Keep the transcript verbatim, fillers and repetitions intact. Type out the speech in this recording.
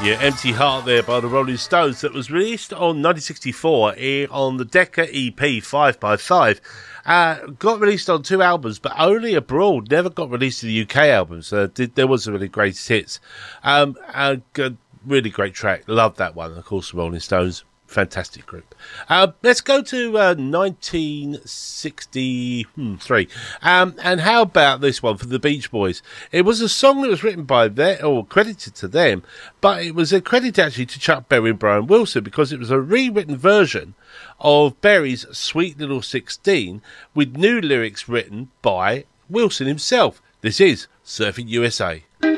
Yeah, Empty Heart there by the Rolling Stones. That was released on nineteen sixty-four on the Decca E P five by five. Uh, got released on two albums, but only abroad. Never got released in the U K albums. Uh, did, there was a really great hits. Um, uh, good, really great track. Love that one. Of course, the Rolling Stones. Fantastic group. Uh, let's go to uh, nineteen sixty-three. Um, and how about this one for the Beach Boys? It was a song that was written by them, or credited to them, but it was a credit actually to Chuck Berry and Brian Wilson, because it was a rewritten version of Berry's Sweet Little sixteen with new lyrics written by Wilson himself. This is Surfing U S A.